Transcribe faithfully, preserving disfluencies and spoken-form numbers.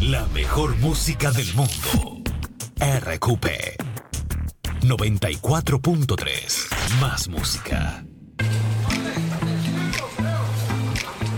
La mejor música del mundo. R Q P noventa y cuatro punto tres. Más música.